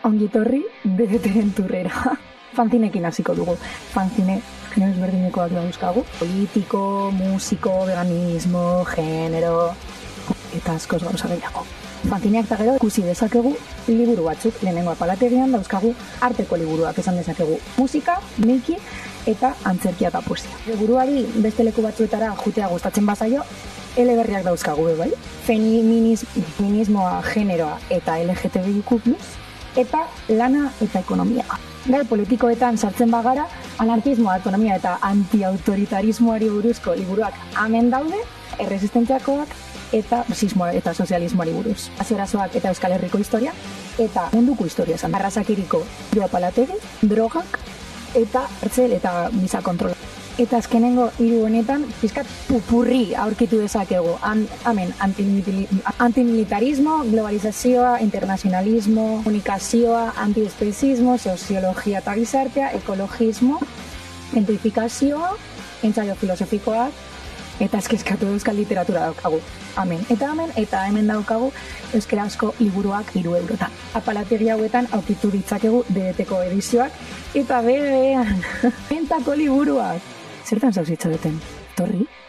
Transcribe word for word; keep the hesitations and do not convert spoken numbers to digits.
Ongitorri dedeteren turrera. Fanzinekin hasiko dugu. Fanzine, genero ezberdinekoak dauzkagu. Politiko, musiko, veganismo, genero, eta askoz gauza gehiago. Fanzineak eta gero ikusi dezakegu liburu batzuk. Lehenengo apalategian dauzkagu arteko liburuak esan dezakegu. Musika, meiki eta antzerkia eta poesia. Liburuari beste leku batzuetara jutea gustatzen bazaio, eleberriak dauzkagu, bai? Feminismoa, generoa eta L G T B I Q plus, eta lana eta ekonomia. Gai politikoetan sartzen bagara, anarkismoa, autonomia eta antiautoritarismoari buruzko liburuak hemen daude, erresistentziakoak eta fasismoa eta sozialismoari buruz. Azerazoak eta Euskal Herriko historia eta munduko historia esan. Arrasakiriko Joa Palategi, drogak eta hartzel eta giza kontrola. Eta azkenengo hiru honetan, pizkat pupurri aurkitu dezakegu. Hemen, antimilitarismo, globalizazioa, internazionalismo, komunikazioa, antiespezismo, soziologia eta gizartea, ekologismo, identifikazioa, entzaio filosofikoak, eta eskeskatu euskal literatura daukagu. Hemen, eta hemen, eta hemen daukagu euskarazko liburuak hiru eurotan. Apalategi hauetan aurkitu ditzakegu D D T-ko edizioak, eta bebean, entako liburuak. Zertan zauzitza duten? Torri?